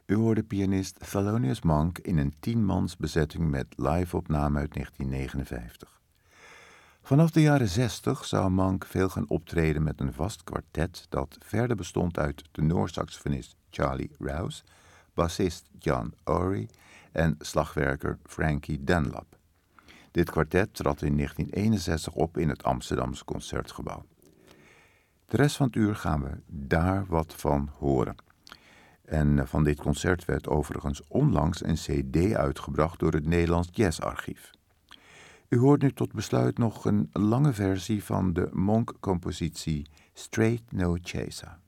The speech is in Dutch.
U hoorde pianist Thelonious Monk in een 10-mans bezetting met live-opname uit 1959. Vanaf de jaren 60 zou Monk veel gaan optreden met een vast kwartet dat verder bestond uit tenorsaxofonist Charlie Rouse, bassist John Ory en slagwerker Frankie Dunlap. Dit kwartet trad in 1961 op in het Amsterdamse Concertgebouw. De rest van het uur gaan we daar wat van horen. En van dit concert werd overigens onlangs een cd uitgebracht door het Nederlands Jazzarchief. U hoort nu tot besluit nog een lange versie van de Monk-compositie Straight No Chaser.